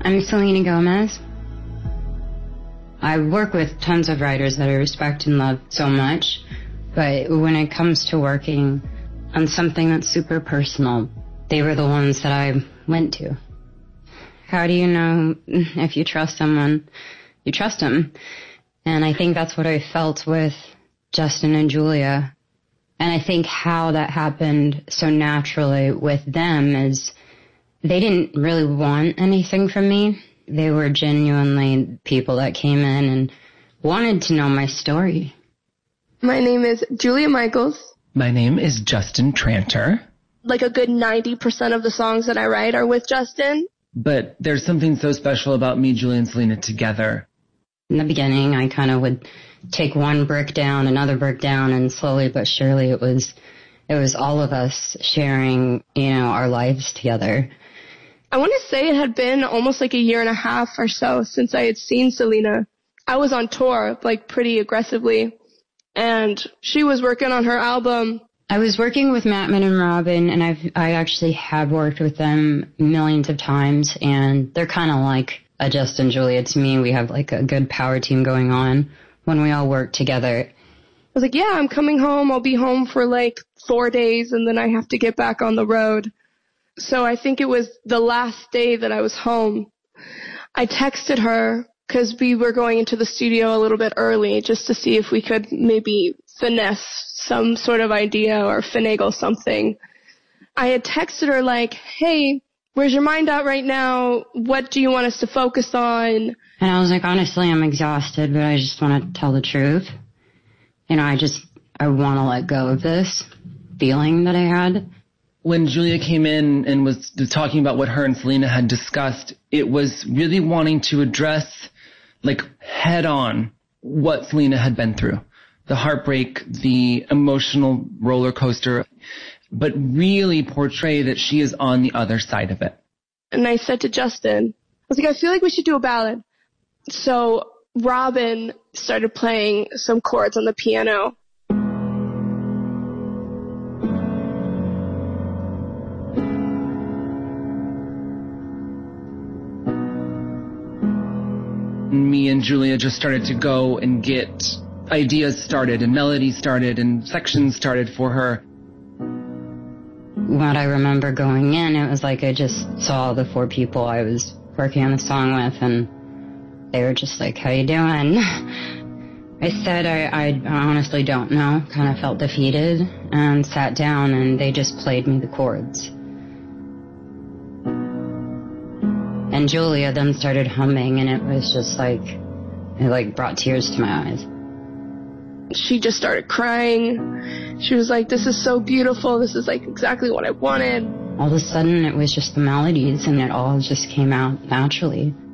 I'm Selena Gomez. I work with tons of writers that I respect and love so much, but when it comes to working on something that's super personal, they were the ones that I went to. How do you know if you trust someone? You trust them. And I think that's what I felt with Justin and Julia. And I think how that happened so naturally with them is they didn't really want anything from me. They were genuinely people that came in and wanted to know my story. My name is Julia Michaels. My name is Justin Tranter. Like a good 90% of the songs that I write are with Justin. But there's something so special about me, Julia, and Selena together. In the beginning, I kind of would take one brick down, another brick down, and slowly but surely it was all of us sharing, our lives together. I want to say it had been almost like a year and a half or so since I had seen Selena. I was on tour, pretty aggressively, and she was working on her album. I was working with Mattman and Robin, and I actually have worked with them millions of times, and they're kind of like a Justin Julia to me. We have a good power team going on when we all work together. I was like, yeah, I'm coming home. I'll be home for 4 days, and then I have to get back on the road. So I think it was the last day that I was home. I texted her because we were going into the studio a little bit early just to see if we could maybe finesse some sort of idea or finagle something. I had texted her hey, where's your mind at right now? What do you want us to focus on? And I was like, honestly, I'm exhausted, but I just want to tell the truth. I want to let go of this feeling that I had. When Julia came in and was talking about what her and Selena had discussed, it was really wanting to address, head on what Selena had been through. The heartbreak, the emotional roller coaster, but really portray that she is on the other side of it. And I said to Justin, I was like, I feel like we should do a ballad. So Robin started playing some chords on the piano. Me and Julia just started to go and get ideas started and melodies started and sections started for her. What I remember going in, it was like I just saw the 4 people I was working on the song with, and they were just like, how you doing? I said I honestly don't know, kind of felt defeated, and sat down, and they just played me the chords. And Julia then started humming, and it was just it brought tears to my eyes. She just started crying. She was like, this is so beautiful. This is exactly what I wanted. All of a sudden, it was just the melodies, and it all just came out naturally.